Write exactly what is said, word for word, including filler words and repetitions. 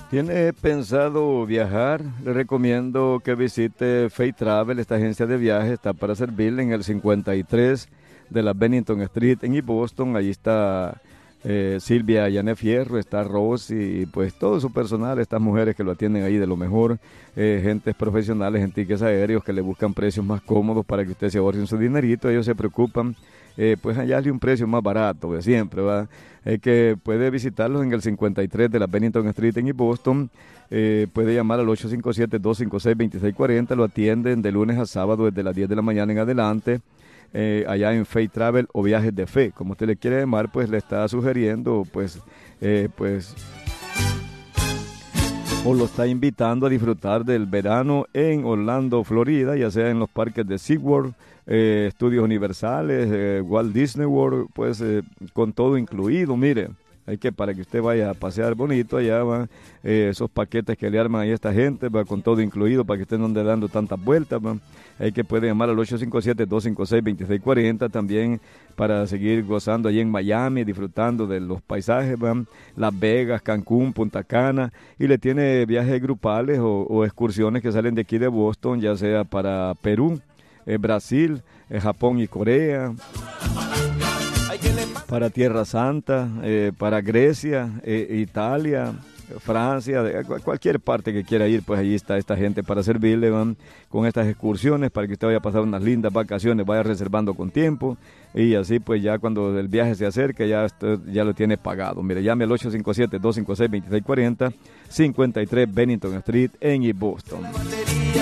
¿Tiene pensado viajar? Le recomiendo que visite Fay Travel, esta agencia de viajes, está para servirle en el cincuenta y tres de la Bennington Street en East Boston. Allí está eh, Silvia Yané Fierro, está Rosy, y pues todo su personal, estas mujeres que lo atienden ahí de lo mejor, eh, gentes profesionales en tickets aéreos que le buscan precios más cómodos para que usted se ahorre su dinerito. Ellos se preocupan eh, pues hallarle un precio más barato de siempre, ¿va? Eh, que puede visitarlos en el cincuenta y tres de la Bennington Street en East Boston. Eh, puede llamar al ocho cinco siete, dos cinco seis, dos seis cuatro cero, lo atienden de lunes a sábado desde las diez de la mañana en adelante. Eh, allá en Fay Travel o Viajes de Fe, como usted le quiere llamar, pues le está sugiriendo, pues, eh, pues, o lo está invitando a disfrutar del verano en Orlando, Florida, ya sea en los parques de SeaWorld, eh, Estudios Universales, eh, Walt Disney World, pues eh, con todo incluido. Mire, hay que, para que usted vaya a pasear bonito, allá van eh, esos paquetes que le arman ahí a esta gente, va con todo incluido, para que usted no ande dando tantas vueltas, va. Hay que puede llamar al ocho cinco siete, dos cinco seis, dos seis cuatro cero, también para seguir gozando allí en Miami, disfrutando de los paisajes, ¿va? Las Vegas, Cancún, Punta Cana, y le tiene viajes grupales o, o excursiones que salen de aquí de Boston, ya sea para Perú, eh, Brasil, eh, Japón y Corea, para Tierra Santa, eh, para Grecia, eh, Italia, Francia, de cualquier parte que quiera ir, pues allí está esta gente para servirle, van con estas excursiones para que usted vaya a pasar unas lindas vacaciones, vaya reservando con tiempo y así pues ya cuando el viaje se acerque ya, usted ya lo tiene pagado. Mire, llame al ocho cinco siete, dos cinco seis, dos seis cuatro cero, cincuenta y tres Bennington Street en East Boston.